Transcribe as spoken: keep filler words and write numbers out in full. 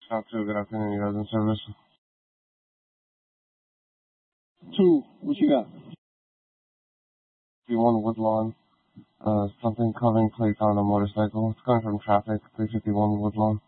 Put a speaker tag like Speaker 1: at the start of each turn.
Speaker 1: South two, good afternoon. You guys in service?
Speaker 2: Two, what you got?
Speaker 1: fifty-one Woodlawn. Uh, something covering plates on a motorcycle. It's coming from traffic, three fifty-one Woodlawn.